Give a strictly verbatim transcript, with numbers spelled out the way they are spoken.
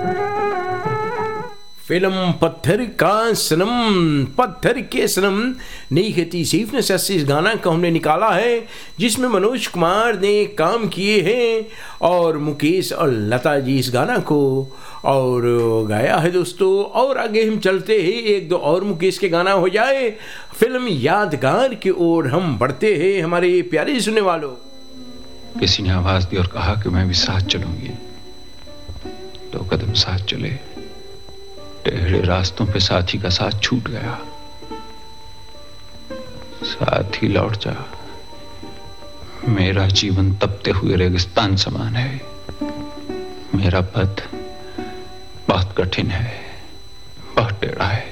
Film पत्थर का सनम, पत्थर के सनम नीहती सीफ ने से इस गाना को हमने निकाला है, जिसमें मनोज कुमार ने काम किए हैं और मुकेश और लता जी इस गाना को और गाया है दोस्तों। और आगे हम चलते हैं, एक दो और मुकेश के गाना हो जाए, फिल्म यादगार की ओर हम बढ़ते हैं हमारे प्यारे सुनने वालों। किसी ने आवाज दी और कहा कि मैं भी साथ चलूंगी। दो कदम साथ चले, टेढ़े रास्तों पे साथी का साथ छूट गया। साथ ही लौट जा, मेरा जीवन तपते हुए रेगिस्तान समान है। मेरा पथ बहुत कठिन है, बहुत टेढ़ा है।